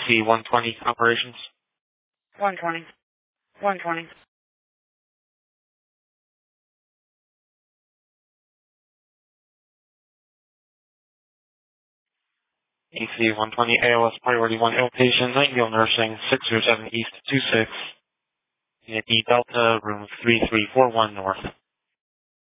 AC 120 operations. 120. 120. AC 120 ALS Priority 1 Outpatient, Nightingale Nursing, 607 East 26, Yankee Delta, room 3341 North.